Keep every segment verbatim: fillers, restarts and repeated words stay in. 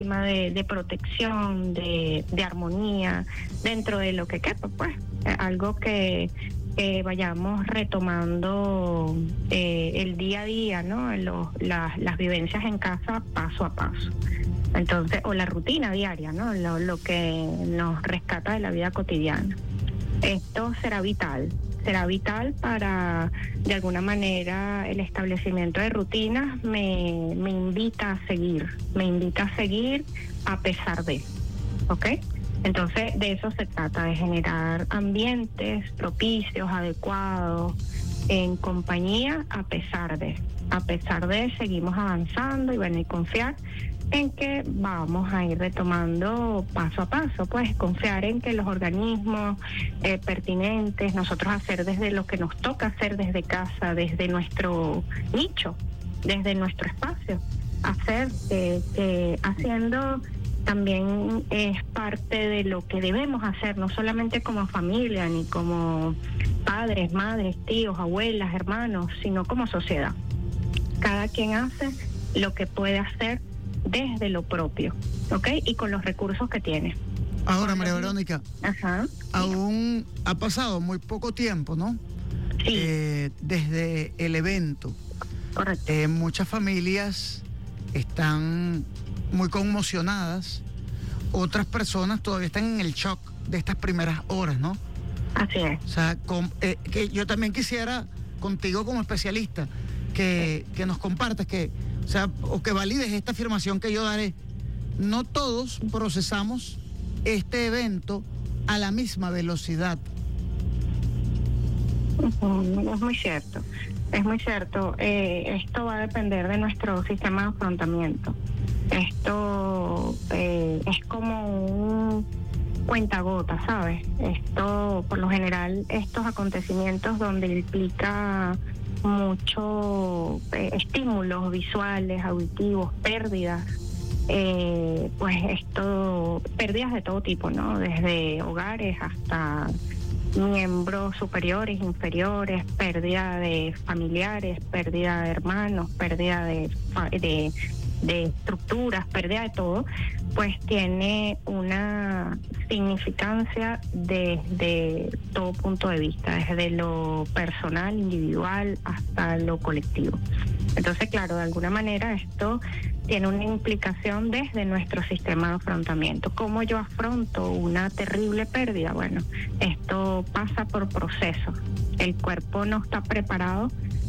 de, de protección, de, de armonía, dentro de lo que quepa, pues, algo que, que vayamos retomando eh, el día a día, ¿no? Los, las, las vivencias en casa paso a paso. Entonces, o la rutina diaria, ¿no? Lo, lo que nos rescata de la vida cotidiana. Esto será vital, será vital para, de alguna manera, el establecimiento de rutinas me, me invita a seguir, me invita a seguir a pesar de, ¿ok? Entonces, de eso se trata, de generar ambientes propicios, adecuados, en compañía, a pesar de, a pesar de, seguimos avanzando y bueno, y confiar en que vamos a ir retomando paso a paso, pues confiar en que los organismos eh, pertinentes, nosotros hacer desde lo que nos toca hacer desde casa, desde nuestro nicho, desde nuestro espacio, hacer eh, que haciendo también es parte de lo que debemos hacer, no solamente como familia, ni como padres, madres, tíos, abuelas, hermanos, sino como sociedad. Cada quien hace lo que puede hacer desde lo propio, ¿ok? Y con los recursos que tiene. Ahora, María Verónica, Ajá. aún ha pasado muy poco tiempo, ¿no? Sí. Eh, desde el evento. Correcto. Eh, muchas familias están muy conmocionadas, otras personas todavía están en el shock de estas primeras horas, ¿no? Así es. O sea, con, eh, que yo también quisiera, contigo como especialista, que, que nos compartas, que, o sea, o que valides esta afirmación que yo daré. No todos procesamos este evento a la misma velocidad. Es muy cierto, es muy cierto. Eh, esto va a depender de nuestro sistema de afrontamiento. Esto eh, es como un cuentagotas, ¿sabes? Esto, por lo general, estos acontecimientos donde implica mucho eh, estímulos visuales, auditivos, pérdidas, eh, pues esto, pérdidas de todo tipo, ¿no? Desde hogares hasta miembros superiores, inferiores, pérdida de familiares, pérdida de hermanos, pérdida de, de, de estructuras, pérdida de todo, pues tiene una significancia desde todo punto de vista, desde lo personal, individual, hasta lo colectivo. Entonces, claro, de alguna manera esto tiene una implicación desde nuestro sistema de afrontamiento. ¿Cómo yo afronto una terrible pérdida? Bueno, esto pasa por procesos. El cuerpo no está preparado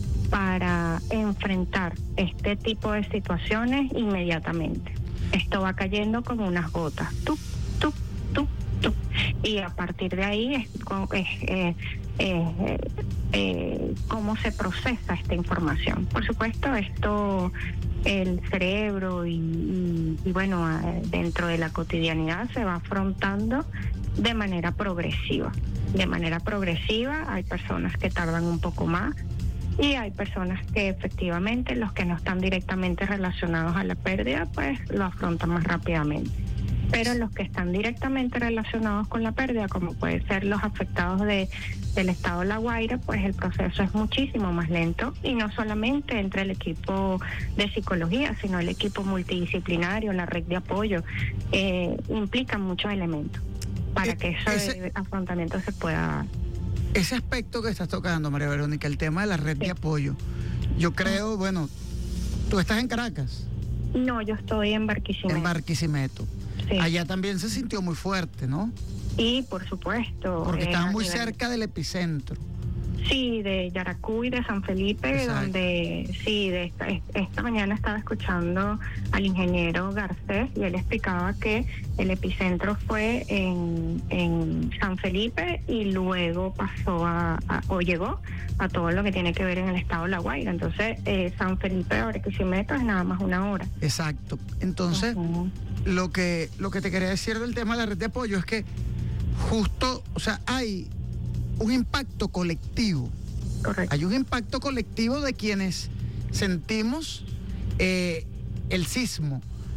para enfrentar este tipo de situaciones inmediatamente. Esto va cayendo como unas gotas, tú, tú, tú, tú. Y a partir de ahí es, es eh, eh, eh, cómo se procesa esta información. Por supuesto, esto, el cerebro y, y, y bueno, dentro de la cotidianidad se va afrontando de manera progresiva. De manera progresiva, hay personas que tardan un poco más, y hay personas que efectivamente, los que no están directamente relacionados a la pérdida, pues lo afrontan más rápidamente. Pero los que están directamente relacionados con la pérdida, como pueden ser los afectados de, del estado La Guaira, pues el proceso es muchísimo más lento, y no solamente entre el equipo de psicología, sino el equipo multidisciplinario, la red de apoyo, eh, implican muchos elementos para que ese afrontamiento se pueda dar. Ese aspecto que estás tocando, María Verónica, el tema de la red sí. de apoyo, yo creo, bueno, tú estás en Caracas. No, yo estoy en Barquisimeto. En Barquisimeto. Sí. Allá también se sintió muy fuerte, ¿no? Sí, por supuesto. Porque eh, estaban muy nivel... cerca del epicentro. Sí, de Yaracuy, de San Felipe, exacto. Donde sí, de esta, esta mañana estaba escuchando al ingeniero Garcés y él explicaba que el epicentro fue en, en San Felipe y luego pasó a, a o llegó a todo lo que tiene que ver en el estado de La Guaira. Entonces, eh, San Felipe a Barquisimeto es nada más una hora. Exacto. Entonces, uh-huh. lo que lo que te quería decir del tema de la red de apoyo es que justo, o sea, hay un impacto colectivo. Correcto. Hay un impacto colectivo de quienes sentimos eh, el sismo.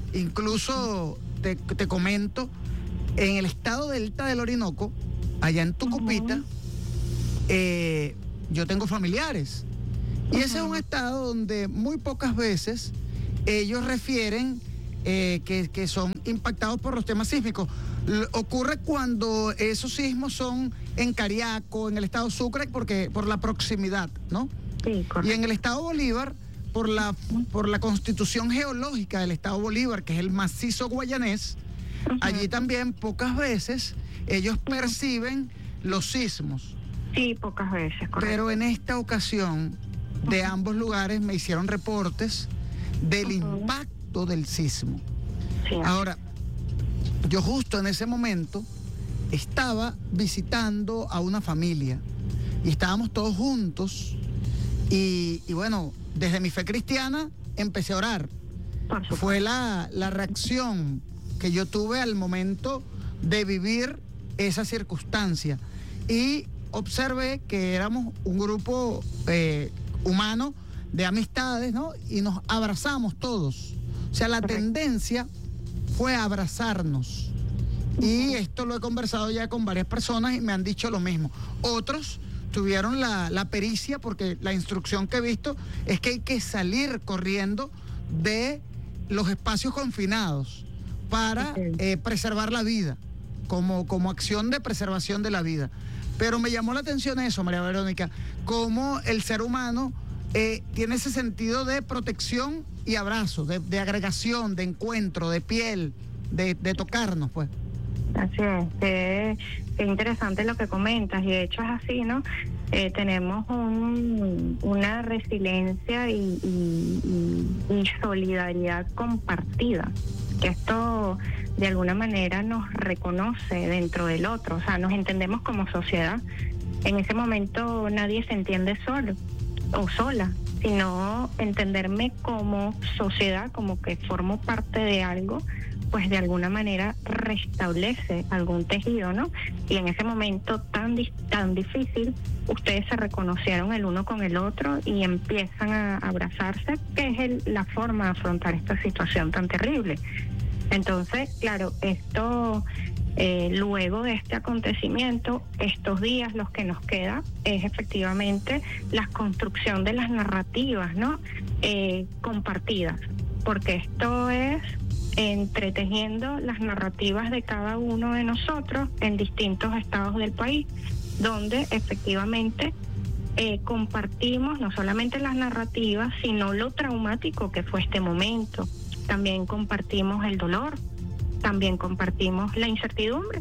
Incluso te, te comento, en el estado delta del Orinoco, allá en Tucupita, uh-huh. eh, yo tengo familiares. Y uh-huh. ese es un estado donde muy pocas veces ellos refieren eh, que, que son impactados por los temas sísmicos. L- ocurre cuando esos sismos son en Cariaco, en el estado Sucre, porque por la proximidad, ¿no? Sí, correcto. Y en el estado Bolívar, por la, por la constitución geológica del estado Bolívar, que es el macizo guayanés, uh-huh. allí también pocas veces ellos perciben los sismos. Sí, pocas veces, correcto. Pero en esta ocasión, de uh-huh. ambos lugares me hicieron reportes del uh-huh. impacto del sismo. Sí. Ahora, yo justo en ese momento estaba visitando a una familia y estábamos todos juntos y, y bueno, desde mi fe cristiana empecé a orar. Fue la, la reacción que yo tuve al momento de vivir esa circunstancia y observé que éramos un grupo eh, humano de amistades, ¿no? Y nos abrazamos todos. O sea, la Correcto. tendencia fue abrazarnos. Y esto lo he conversado ya con varias personas y me han dicho lo mismo. Otros tuvieron la, la pericia, porque la instrucción que he visto es que hay que salir corriendo de los espacios confinados para okay. eh, preservar la vida, como, como acción de preservación de la vida. Pero me llamó la atención eso, María Verónica, cómo el ser humano eh, tiene ese sentido de protección y abrazo, de, de agregación, de encuentro, de piel, de, de tocarnos, pues. Así es, qué, qué interesante lo que comentas, y de hecho es así, ¿no? Eh, tenemos un, una resiliencia y, y, y, y solidaridad compartida, que esto de alguna manera nos reconoce dentro del otro, o sea, nos entendemos como sociedad. En ese momento nadie se entiende solo o sola, sino entenderme como sociedad, como que formo parte de algo, pues de alguna manera restablece algún tejido, ¿no? Y en ese momento tan, tan difícil, ustedes se reconocieron el uno con el otro y empiezan a abrazarse, que es el, la forma de afrontar esta situación tan terrible. Entonces, claro, esto, eh, luego de este acontecimiento, estos días los que nos queda es efectivamente la construcción de las narrativas, ¿no? Eh, compartidas, porque esto es entretejiendo las narrativas de cada uno de nosotros en distintos estados del país, donde efectivamente eh, compartimos no solamente las narrativas, sino lo traumático que fue este momento. También compartimos el dolor, también compartimos la incertidumbre.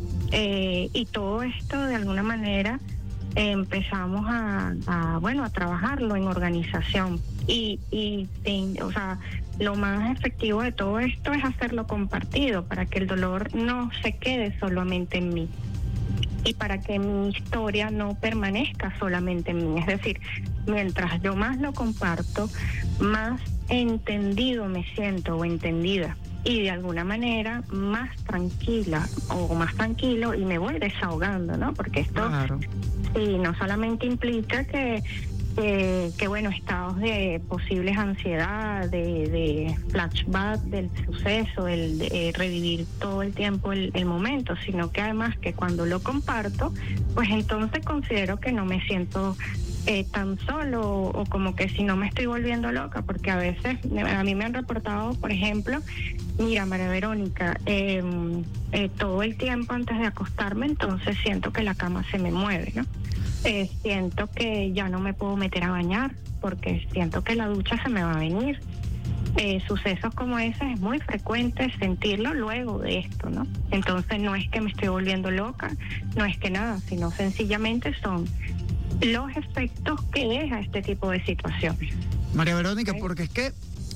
Eh, y todo esto de alguna manera eh, empezamos a, a, bueno, a trabajarlo en organización. Y, y, y, o sea, lo más efectivo de todo esto es hacerlo compartido, para que el dolor no se quede solamente en mí y para que mi historia no permanezca solamente en mí. Es decir, mientras yo más lo comparto, más entendido me siento o entendida, y de alguna manera más tranquila o más tranquilo, y me voy desahogando, ¿no? Porque esto claro. sí, no solamente implica que Eh, que bueno, estados de posibles ansiedad, de, de flashback del suceso, el de, eh, revivir todo el tiempo el, el momento, sino que además que cuando lo comparto, pues entonces considero que no me siento eh, tan solo, o, o como que si no me estoy volviendo loca, porque a veces a mí me han reportado, por ejemplo, mira, María Verónica, eh, eh, todo el tiempo antes de acostarme, entonces siento que la cama se me mueve, ¿no? Eh, siento que ya no me puedo meter a bañar porque siento que la ducha se me va a venir. Eh, sucesos como ese es muy frecuente sentirlo luego de esto, ¿no? Entonces no es que me estoy volviendo loca, no es que nada, sino sencillamente son los efectos que deja este tipo de situaciones. María Verónica, ¿sí? Porque es que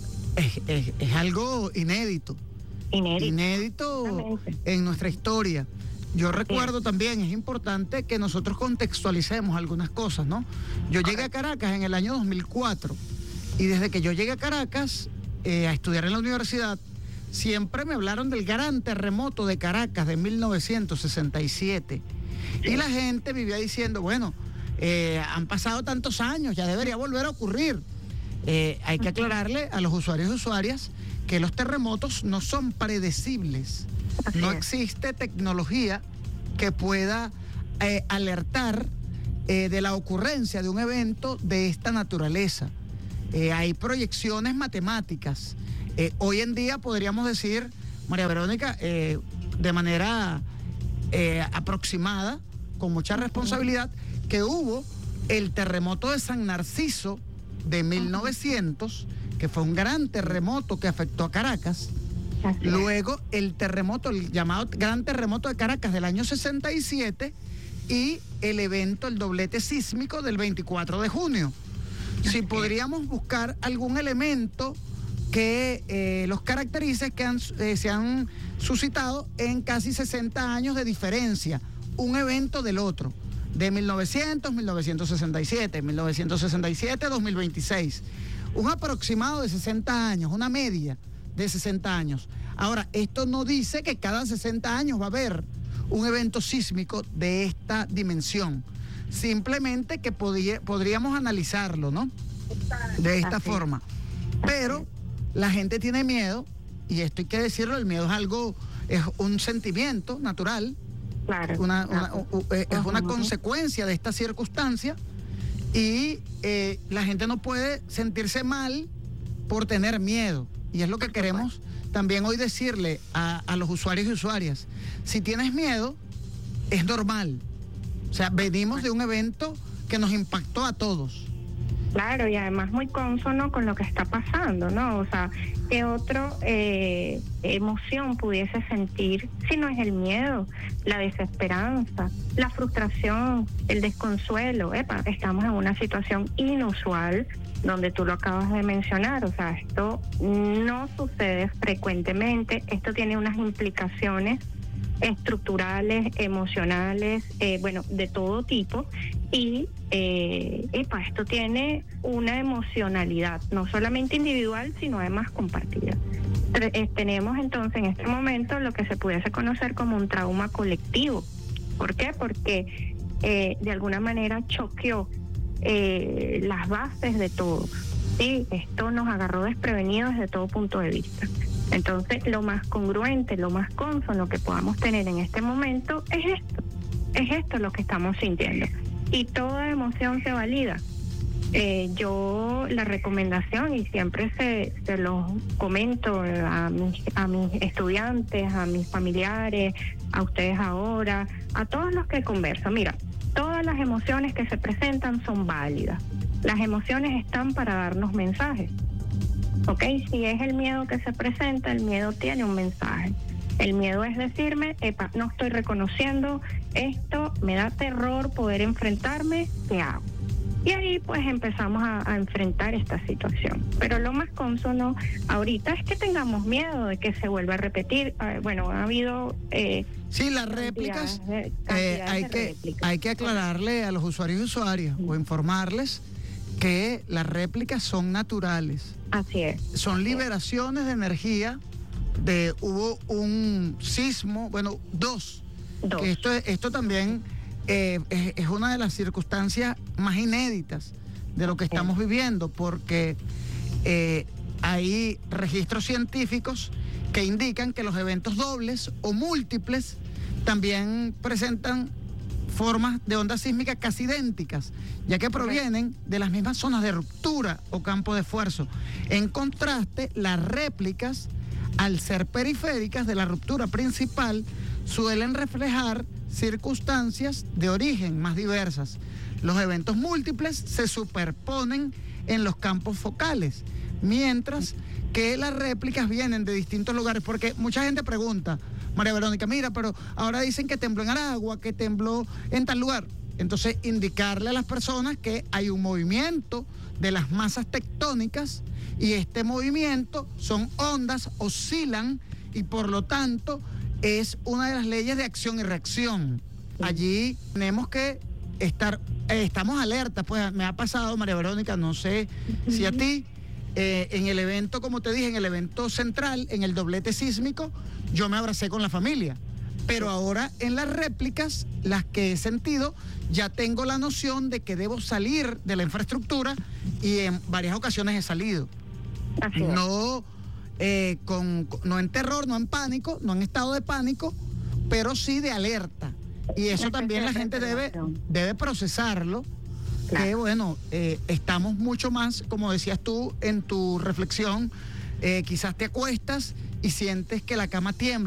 es, es, es algo inédito. Inédito. Inédito en nuestra historia. Yo recuerdo sí. también, es importante que nosotros contextualicemos algunas cosas, ¿no? Yo llegué a Caracas en el año dos mil cuatro y desde que yo llegué a Caracas eh, a estudiar en la universidad, siempre me hablaron del gran terremoto de Caracas de mil novecientos sesenta y siete. Sí. Y la gente vivía diciendo, bueno, eh, han pasado tantos años, ya debería volver a ocurrir. Eh, hay que aclararle a los usuarios y usuarias que los terremotos no son predecibles. Así no es. Existe tecnología que pueda eh, alertar eh, de la ocurrencia de un evento de esta naturaleza. Eh, hay proyecciones matemáticas Eh, hoy en día podríamos decir, María Verónica, eh, de manera eh, aproximada, con mucha responsabilidad, que hubo el terremoto de San Narciso de mil novecientos, que fue un gran terremoto que afectó a Caracas. Luego el terremoto, el llamado Gran Terremoto de Caracas del año sesenta y siete, y el evento, el doblete sísmico del veinticuatro de junio. Si podríamos buscar algún elemento que eh, los caracterice, que han, eh, se han suscitado en casi sesenta años de diferencia, un evento del otro, de mil novecientos, mil novecientos sesenta y siete, mil novecientos sesenta y siete, dos mil veintiséis. Un aproximado de sesenta años, una media de sesenta años. Ahora, esto no dice que cada sesenta años va a haber un evento sísmico de esta dimensión. Simplemente que podía, podríamos analizarlo, ¿no? De esta Así. forma. Pero la gente tiene miedo, y esto hay que decirlo, el miedo es algo, es un sentimiento natural. Claro. Una, una, uh, uh, es una uh-huh. consecuencia de esta circunstancia, y eh, la gente no puede sentirse mal por tener miedo. Y es lo que queremos también hoy decirle a, a los usuarios y usuarias. Si tienes miedo, es normal. O sea, venimos de un evento que nos impactó a todos. Claro, y además muy cónsono con lo que está pasando, ¿no? O sea, ¿qué otra eh, emoción pudiese sentir si no es el miedo, la desesperanza, la frustración, el desconsuelo? Epa, estamos en una situación inusual, donde tú lo acabas de mencionar. O sea, esto no sucede frecuentemente, esto tiene unas implicaciones estructurales, emocionales, eh, bueno, de todo tipo, y eh, epa, esto tiene una emocionalidad, no solamente individual, sino además compartida. Eh, tenemos entonces en este momento lo que se pudiese conocer como un trauma colectivo. ¿Por qué? Porque eh, de alguna manera choqueó eh, las bases de todo. Sí, esto nos agarró desprevenidos desde todo punto de vista. Entonces, lo más congruente, lo más cónsono que podamos tener en este momento es esto, es esto lo que estamos sintiendo. Y toda emoción se valida. Eh, yo la recomendación, y siempre se, se los comento a mis, a mis estudiantes, a mis familiares, a ustedes ahora, a todos los que conversan, mira, todas las emociones que se presentan son válidas. Las emociones están para darnos mensajes. Ok, si es el miedo que se presenta, el miedo tiene un mensaje. El miedo es decirme, epa, no estoy reconociendo esto, me da terror poder enfrentarme, ¿qué hago? Y ahí pues empezamos a, a enfrentar esta situación. Pero lo más cónsono ahorita es que tengamos miedo de que se vuelva a repetir. Eh, bueno, ha habido... Eh, sí, las réplicas, de, eh, hay, de que, réplicas. hay que aclararle a los usuarios y usuarias o informarles que las réplicas son naturales. Así es. Son liberaciones de energía. De, hubo un sismo, bueno, dos. dos. Que esto, esto también eh, es, es una de las circunstancias más inéditas de lo que estamos viviendo, porque eh, hay registros científicos que indican que los eventos dobles o múltiples también presentan formas de ondas sísmicas casi idénticas, ya que provienen de las mismas zonas de ruptura o campo de esfuerzo. En contraste, las réplicas, al ser periféricas de la ruptura principal, suelen reflejar circunstancias de origen más diversas. Los eventos múltiples se superponen en los campos focales, mientras que las réplicas vienen de distintos lugares, porque mucha gente pregunta, María Verónica, mira, pero ahora dicen que tembló en Aragua, que tembló en tal lugar. Entonces, indicarle a las personas que hay un movimiento de las masas tectónicas, y este movimiento son ondas, oscilan, y por lo tanto es una de las leyes de acción y reacción. Allí tenemos que estar, eh, estamos alerta, pues me ha pasado, María Verónica, no sé si a ti, eh, en el evento, como te dije, en el evento central, en el doblete sísmico, yo me abracé con la familia. Pero ahora en las réplicas, las que he sentido, ya tengo la noción de que debo salir de la infraestructura, y en varias ocasiones he salido. Así es. No, eh, con, no en terror, no en pánico, no en estado de pánico, pero sí de alerta. Y eso también la gente debe, debe procesarlo. Claro. Que bueno, eh, estamos mucho más, como decías tú en tu reflexión, Eh, quizás te acuestas y sientes que la cama tiembla.